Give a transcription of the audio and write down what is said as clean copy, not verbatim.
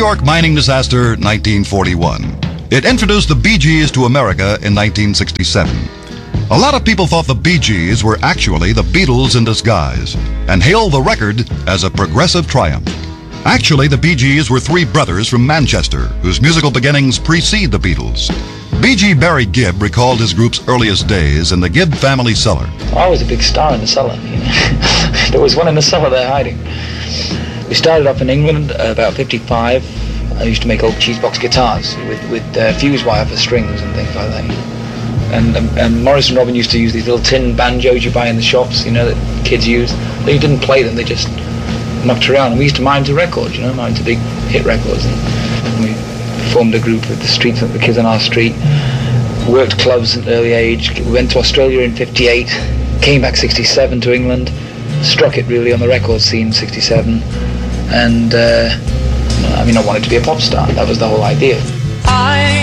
York mining disaster, 1941. It introduced the Bee Gees to America in 1967. A lot of people thought the Bee Gees were actually the Beatles in disguise and hailed the record as a progressive triumph. Actually, the Bee Gees were three brothers from Manchester whose musical beginnings precede the Beatles. Bee Gee Barry Gibb recalled his group's earliest days in the Gibb family cellar. I was a big star in the cellar. There was one in the cellar there hiding. We started off in England about 55. I used to make old cheesebox guitars with fuse wire for strings and things like that. And Morris and Robin used to use these little tin banjos you buy in the shops, that kids use. They didn't play them, they just knocked around. And we used to mine to records, mine to big hit records. And we formed a group with the kids on our street, worked clubs at an early age, went to Australia in 58, came back 67 to England, struck it really on the record scene 67. And I wanted to be a pop star. That was the whole idea.